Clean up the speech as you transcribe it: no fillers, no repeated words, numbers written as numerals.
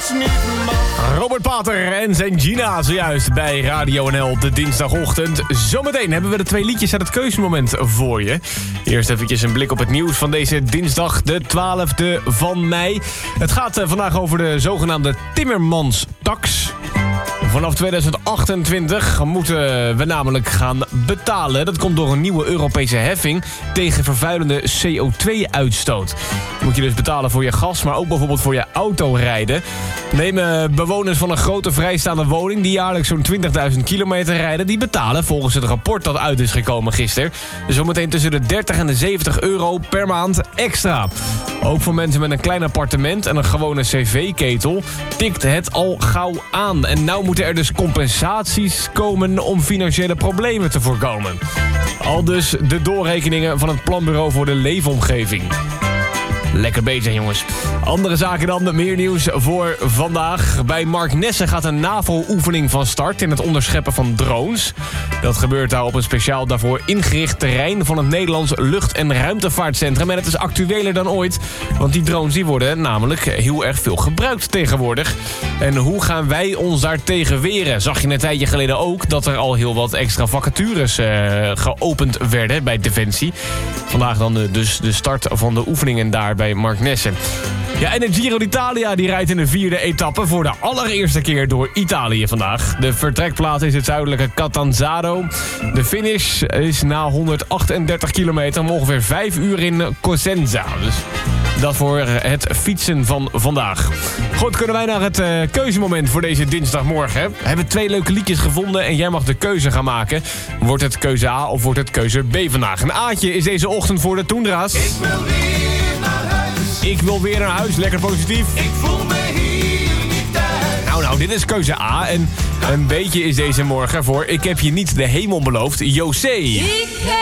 iets niet mag. Robert Pater en zijn Gina zojuist bij Radio NL op de dinsdagochtend. Zometeen hebben we de 2 liedjes uit het keuzemoment voor je. Eerst eventjes een blik op het nieuws van deze dinsdag, de 12e van mei. Het gaat vandaag over de zogenaamde Timmermans-tax. Vanaf 2028 moeten we namelijk gaan betalen. Dat komt door een nieuwe Europese heffing tegen vervuilende CO2-uitstoot. Dan moet je dus betalen voor je gas, maar ook bijvoorbeeld voor je autorijden. Nemen bewoners van een grote vrijstaande woning die jaarlijks zo'n 20.000 kilometer rijden, die betalen volgens het rapport dat uit is gekomen gisteren zometeen tussen de 30 en de 70 euro per maand extra. Ook voor mensen met een klein appartement en een gewone cv-ketel tikt het al gauw aan. En nou moeten er dus compensaties komen om financiële problemen te voorkomen. Al dus de doorrekeningen van het Planbureau voor de Leefomgeving. Lekker bezig, jongens. Andere zaken dan, meer nieuws voor vandaag. Bij Mark Nessen gaat een NAVO-oefening van start in het onderscheppen van drones. Dat gebeurt daar op een speciaal daarvoor ingericht terrein van het Nederlands Lucht- en Ruimtevaartcentrum. En het is actueler dan ooit, want die drones die worden namelijk heel erg veel gebruikt tegenwoordig. En hoe gaan wij ons daar tegen weren? Zag je een tijdje geleden ook dat er al heel wat extra vacatures geopend werden bij Defensie. Vandaag dan dus de start van de oefeningen daar bij Mark Nessen. Ja, en de Giro d'Italia die rijdt in de 4e etappe voor de allereerste keer door Italië vandaag. De vertrekplaats is het zuidelijke Catanzaro. De finish is na 138 kilometer om ongeveer 5 uur in Cosenza. Dus dat voor het fietsen van vandaag. Goed, kunnen wij naar het keuzemoment voor deze dinsdagmorgen. We hebben 2 leuke liedjes gevonden en jij mag de keuze gaan maken. Wordt het keuze A of wordt het keuze B vandaag? Een A'tje is deze ochtend voor de Toendra's. Ik wil weer naar huis. Ik wil weer naar huis, lekker positief. Ik voel me hier niet thuis. Nou, dit is keuze A. En een beetje is deze morgen voor Ik heb je niet de hemel beloofd, José.